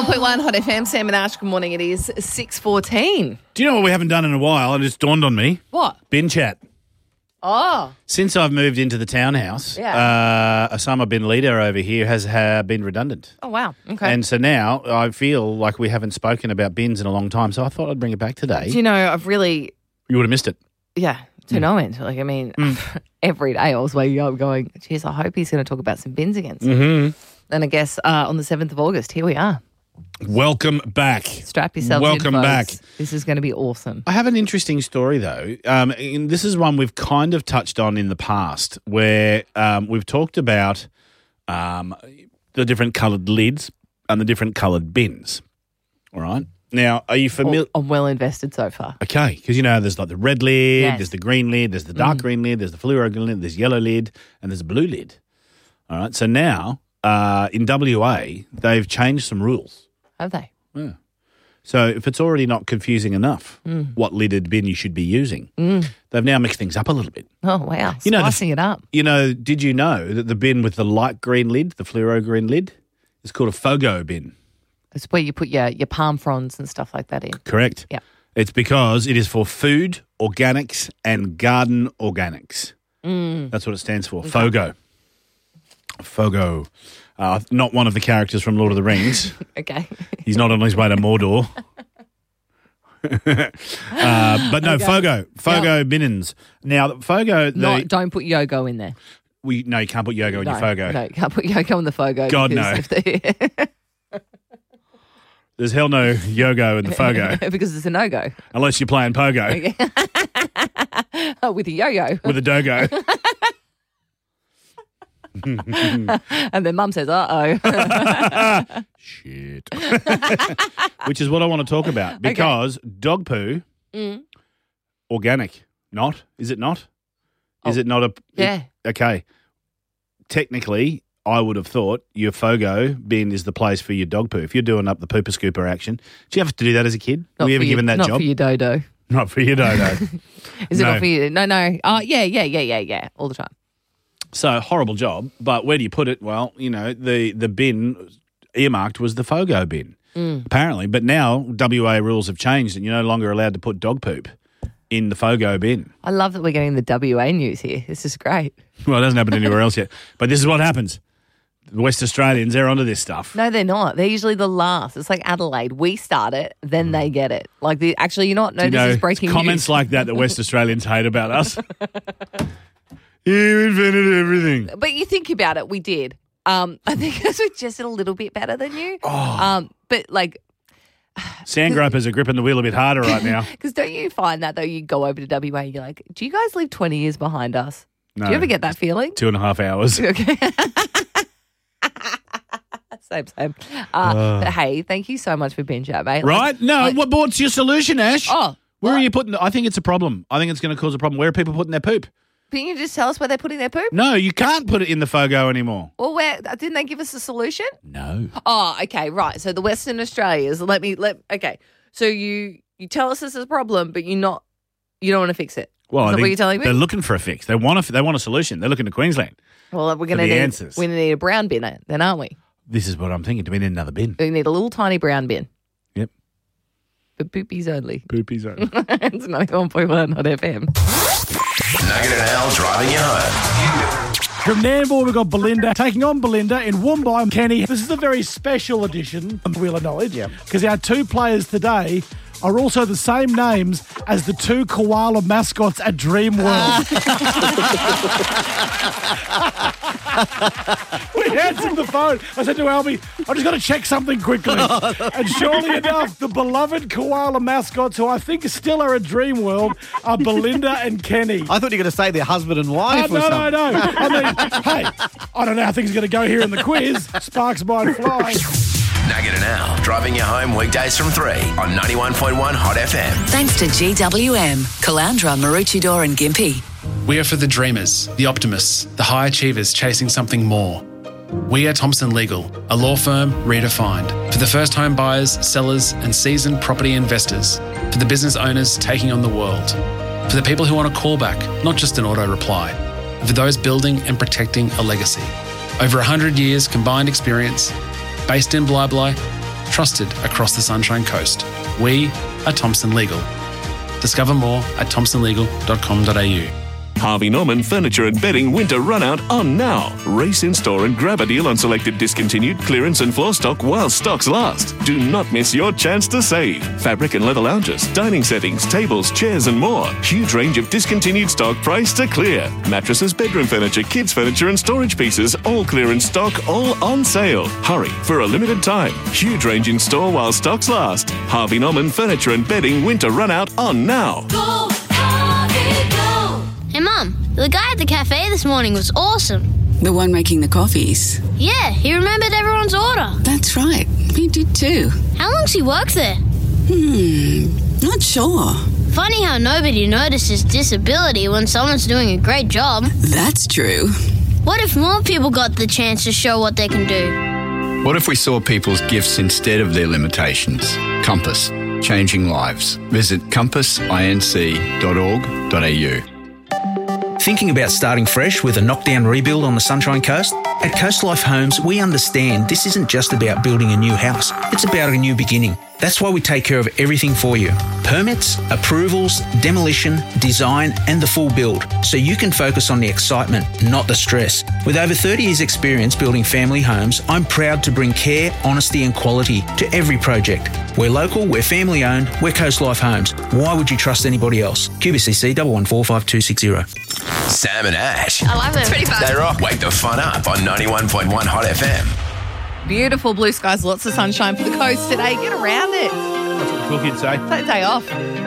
91.1 Hot FM, Sam and Ash, good morning. It is 6:14. Do you know what we haven't done in a while? It just dawned on me. What? Bin chat. Oh. Since I've moved into the townhouse, Osama bin Laden over here has been redundant. Oh, wow. Okay. And so now I feel like we haven't spoken about bins in a long time, so I thought I'd bring it back today. Do you know, I've really... You would have missed it. Yeah, to no end. Like, I mean, every day I was waking up going, geez, I hope he's going to talk about some bins again. Mm-hmm. And I guess on the 7th of August, here we are. Welcome back. Strap yourself Welcome in, back. folks. This is going to be awesome. I have an interesting story, though. And this is one we've kind of touched on in the past where we've talked about the different coloured lids and the different coloured bins. All right? Now, are you familiar? I'm well invested so far. Okay, because, you know, there's like the red lid, Yes. there's the green lid, there's the dark green lid, there's the fluoro green lid, there's yellow lid, and there's a blue lid. All right, so now in WA, they've changed some rules. Have they? Yeah. So if it's already not confusing enough what lidded bin you should be using, they've now mixed things up a little bit. Oh, wow. You know, Spicing it up. You know, did you know that the bin with the light green lid, the fluoro green lid, is called a FOGO bin? It's where you put your palm fronds and stuff like that in. Correct. Yeah. It's because it is for food, organics, and garden organics. That's what it stands for, FOGO. FOGO. Not one of the characters from Lord of the Rings. Okay. He's not on his way to Mordor. But no, Okay. FOGO binnins. Now, FOGO... Don't put Yogo in there. No, you can't put Yogo in your FOGO. No, you can't put Yogo in the Fogo. God, because no. There's hell no Yogo in the FOGO. because it's a no-go. Unless you're playing Pogo With a yo-yo. with a Dogo. And then Mum says, uh-oh. Shit. Which is what I want to talk about. Because dog poo, organic. Not? Is it not? Is it not a... Yeah. Okay. Technically, I would have thought your FOGO bin is the place for your dog poo. If you're doing up the pooper scooper action. Did you have to do that as a kid? Were you ever given that job? Not for your dodo. Not for your dodo. Is it No. not for you? No. Oh, yeah. All the time. So, horrible job, but where do you put it? Well, you know, the bin earmarked was the FOGO bin, apparently. But now WA rules have changed and you're no longer allowed to put dog poop in the FOGO bin. I love that we're getting the WA news here. This is great. Well, it hasn't happened anywhere else yet. But this is what happens. The West Australians, they're onto this stuff. No, they're not. They're usually the last. It's like Adelaide. We start it, then they get it. Like, actually, you're not. No, this is breaking comments news. like that West Australians hate about us. You invented everything. But you think about it, we did. I think because we're just a little bit better than you. But like, Sand gropers are gripping the wheel a bit harder right now. because don't you find that though? You go over to WA and you're like, do you guys live 20 years behind us? No. Do you ever get that feeling? 2.5 hours. Okay. Same. But hey, thank you so much for binge out, mate. Right? No, what's your solution, Ash? Where are what? you putting... I think it's a problem. I think it's going to cause a problem. Where are people putting their poop? Can you just tell us where they're putting their poop? No, you can't put it in the FOGO anymore. Well, where didn't they give us a solution? No. Oh, okay, right. So the Western Australians, okay. So you tell us this is a problem, but you don't want to fix it. Well, Is I that think what you're telling me? they're looking for a fix. They want a solution. They're looking to Queensland. Well, we're going for to the need answers. we're going to need a brown bin then, aren't we? This is what I'm thinking. Do we need another bin? We need a little tiny brown bin. Yep. For poopies only. Poopy zone. It's 91.1 Hot FM. Nugget and Al driving you home. From Nambour, we've got Belinda taking on Belinda in Woombai. Kenny, this is a very special edition of Wheel of Knowledge because our two players today are also the same names as the two koala mascots at Dreamworld. We answered the phone. I said to Albie, I just got to check something quickly. And surely enough, the beloved koala mascots, who I think still are at Dreamworld, are Belinda and Kenny. I thought you were going to say they're husband and wife or something. No. I mean, hey, I don't know how things are going to go here in the quiz. Sparks might fly. Nugget and Al driving you home weekdays from 3 on 91.1 Hot FM. Thanks to GWM, Caloundra, Maroochydore and Gympie. We are for the dreamers, the optimists, the high achievers chasing something more. We are Thompson Legal, a law firm redefined. For the first home buyers, sellers and seasoned property investors. For the business owners taking on the world. For the people who want a callback, not just an auto reply. For those building and protecting a legacy. Over 100 years combined experience, based in Bli, trusted across the Sunshine Coast. We are Thompson Legal. Discover more at thompsonlegal.com.au. Harvey Norman Furniture and Bedding Winter Runout on now. Race in store and grab a deal on selected discontinued clearance and floor stock while stocks last. Do not miss your chance to save. Fabric and leather lounges, dining settings, tables, chairs and more. Huge range of discontinued stock priced to clear. Mattresses, bedroom furniture, kids furniture and storage pieces, all clearance stock, all on sale. Hurry for a limited time. Huge range in store while stocks last. Harvey Norman Furniture and Bedding Winter Runout on now. Go, Harvey, go! Hey, Mum, the guy at the cafe this morning was awesome. The one making the coffees? Yeah, he remembered everyone's order. That's right. He did too. How long's he worked there? Not sure. Funny how nobody notices disability when someone's doing a great job. That's true. What if more people got the chance to show what they can do? What if we saw people's gifts instead of their limitations? Compass, changing lives. Visit compassinc.org.au. Thinking about starting fresh with a knockdown rebuild on the Sunshine Coast? At Coast Life Homes, we understand this isn't just about building a new house. It's about a new beginning. That's why we take care of everything for you. Permits, approvals, demolition, design, and the full build. So you can focus on the excitement, not the stress. With over 30 years experience building family homes, I'm proud to bring care, honesty, and quality to every project. We're local, we're family owned, we're Coast Life Homes. Why would you trust anybody else? QBCC 1145260. Sam and Ash. I love it. It's pretty fun. They rock. Wake the fun up on 91.1 Hot FM. Beautiful blue skies, lots of sunshine for the coast today. Get around it. That's what the cool kids say. Take a day off.